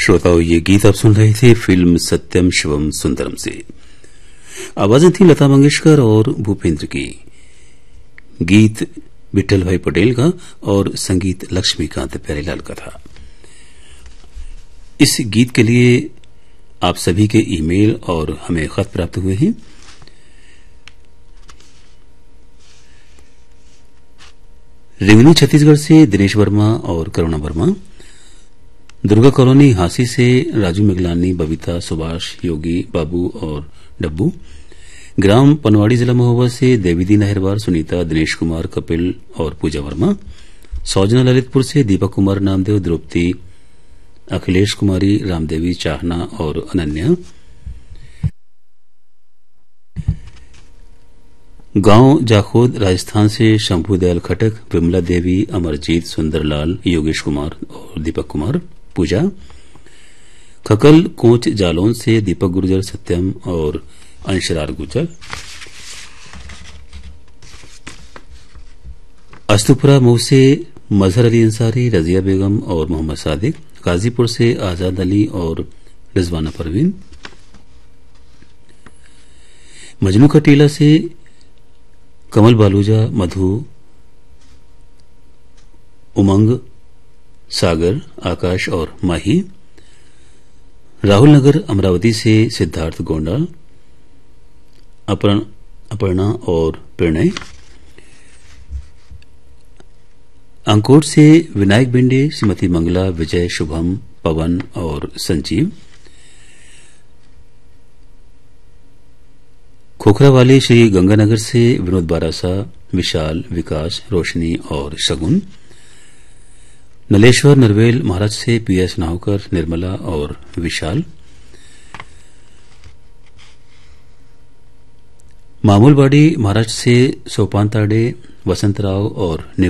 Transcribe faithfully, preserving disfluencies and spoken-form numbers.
श्रोताओं, ये गीत आप सुन रहे थे फिल्म सत्यम शिवम सुंदरम से। आवाजें थी लता मंगेशकर और भूपेंद्र की। गीत विठल भाई पटेल का और संगीत लक्ष्मीकांत प्यारेलाल का था। इस गीत के लिए आप सभी के ईमेल और हमें खत प्राप्त हुए हैं। रेवन्यू छत्तीसगढ़ से दिनेश वर्मा और करुणा वर्मा, दुर्गा कॉलोनी हांसी से राजू मिगलानी, बबीता, सुभाष, योगी, बाबू और डब्बू, ग्राम पनवाड़ी, जिला महोबा से देवीदी नहरवार, सुनीता, दिनेश कुमार, कपिल और पूजा वर्मा, सौजना ललितपुर से दीपक कुमार, नामदेव, द्रौपदी, अखिलेश कुमारी, रामदेवी, चाहना और अनन्या, गांव जाखोद राजस्थान से शंभू दयाल खटक, विमला देवी, अमरजीत, सुंदरलाल, योगेश कुमार और दीपक कुमार, पूजा, खकल कोच जालौन से दीपक गुर्जर, सत्यम और अंशरार गुर्जर, अस्तुपुरा मुंह से मजहर अली अंसारी, रजिया बेगम और मोहम्मद सादिक, गाजीपुर से आजाद अली और रिजवाना परवीन, मजनू का टीला से कमल बालूजा, मधु, उमंग, सागर, आकाश और माही, राहुल नगर अमरावती से सिद्धार्थ गोंडाल, अपर्णा और प्रणय, अंकोट से विनायक बिंडे, श्रीमती मंगला, विजय, शुभम, पवन और संजीव, खोखरा वाले श्री गंगानगर से विनोद बारासा, विशाल, विकास, रोशनी और शगुन, नलेश्वर नरवेल महाराज से पीएस नावकर, निर्मला और विशाल, मामूलबाड़ी महाराज से सोपान ताड़े, वसंतराव और